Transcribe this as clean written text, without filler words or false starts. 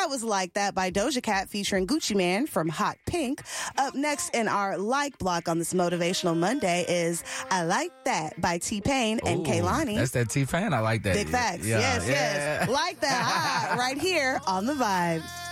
That was Like That by Doja Cat featuring Gucci Mane from Hot Pink. Up next in our like block on this Motivational Monday is I Like That by T-Pain and Kehlani. That's that T-Pain. I like that. Big facts. Yes. Like That right here on The Vibes.